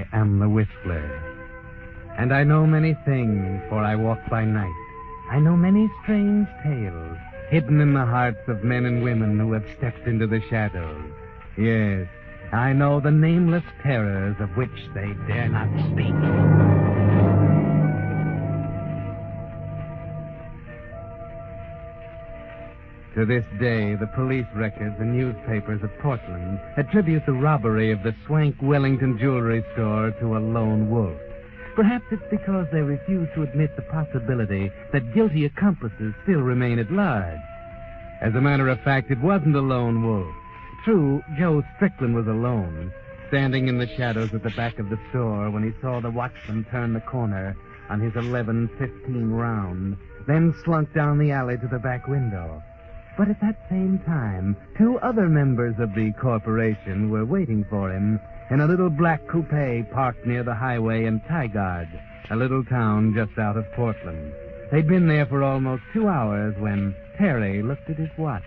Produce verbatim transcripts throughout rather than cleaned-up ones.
I am the Whistler. And I know many things, for I walk by night. I know many strange tales, hidden in the hearts of men and women who have stepped into the shadows. Yes, I know the nameless terrors of which they dare not speak. To this day, the police records and newspapers of Portland attribute the robbery of the Swank Wellington jewelry store to a lone wolf. Perhaps it's because they refuse to admit the possibility that guilty accomplices still remain at large. As a matter of fact, it wasn't a lone wolf. True, Joe Strickland was alone, standing in the shadows at the back of the store when he saw the watchman turn the corner on his eleven fifteen round, then slunk down the alley to the back window. But at that same time, two other members of the corporation were waiting for him in a little black coupe parked near the highway in Tigard, a little town just out of Portland. They'd been there for almost two hours when Terry looked at his watch.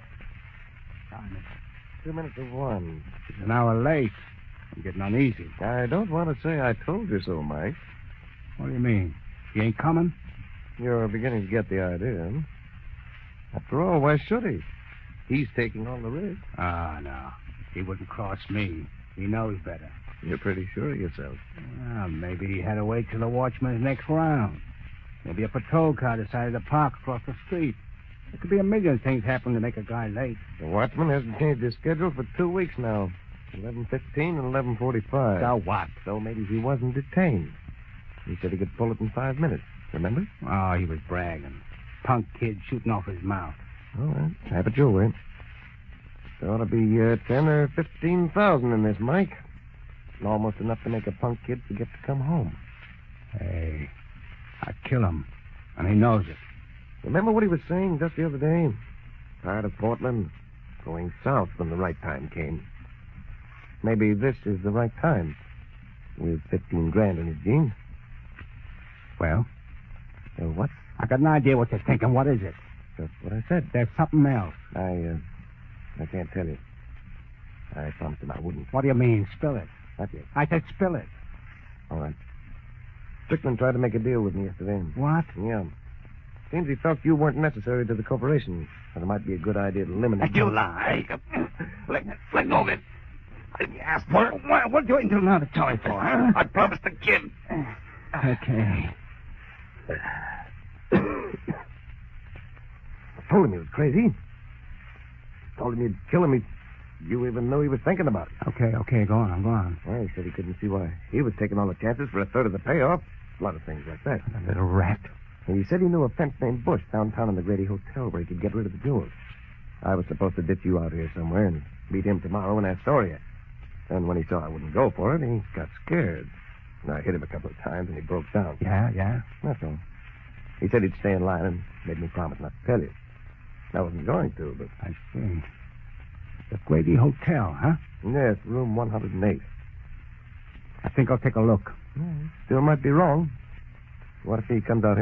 Two minutes of one. It's an hour late. I'm getting uneasy. I don't want to say I told you so, Mike. What do you mean? He ain't coming? You're beginning to get the idea. After all, why should he? He's taking all the risk. Ah, no. He wouldn't cross me. He knows better. You're pretty sure of yourself. Well, maybe he had to wait till the watchman's next round. Maybe a patrol car decided to park across the street. There could be a million things happen to make a guy late. The watchman hasn't changed his schedule for two weeks now. eleven fifteen and eleven forty-five. So what? So maybe he wasn't detained. He said he could pull it in five minutes. Remember? Oh, he was bragging. Punk kid shooting off his mouth. All right. Have it your way. There ought to be uh, ten or fifteen thousand in this, Mike. Almost enough to make a punk kid forget to come home. Hey, I'd kill him. And he knows it. Remember what he was saying just the other day? Tired of Portland, going south when the right time came. Maybe this is the right time. With fifteen grand in his jeans. Well? So what? I got an idea what you're thinking. What is it? Just what I said. There's something else. I, uh, I can't tell you. I promised him I wouldn't. What do you mean? Spill it. Not yet. I said spill it. All right. Strickland tried to make a deal with me yesterday. What? Yeah. Seems he felt you weren't necessary to the corporation. And it might be a good idea to eliminate You lie. Let, let go of it. I asked for it. What, what do you until now to tell me for, huh? I promised the kid. Okay. I told him he was crazy. Told him you'd kill him. He, you even knew he was thinking about it. Okay, okay, go on, go on. Well, he said he couldn't see why he was taking all the chances for a third of the payoff. A lot of things like that. A little rat. And he said he knew a fence named Bush downtown in the Grady Hotel where he could get rid of the jewels. I was supposed to ditch you out here somewhere and meet him tomorrow in Astoria. And when he saw I wouldn't go for it, he got scared. And I hit him a couple of times and he broke down. Yeah, yeah. That's all. He said he'd stay in line and made me promise not to tell you. I wasn't going to, but... I see. The Grady Hotel, huh? Yes, room one hundred eight. I think I'll take a look. Mm, still might be wrong. What if he comes out here?